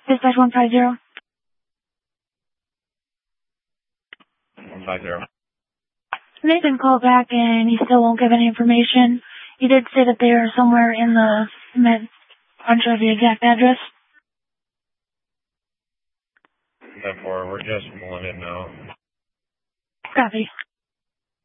Dispatch 150. 150. Nathan called back and he still won't give any information. He did say that they are somewhere in the unsure of the exact address. Therefore, we're just pulling in now. Copy.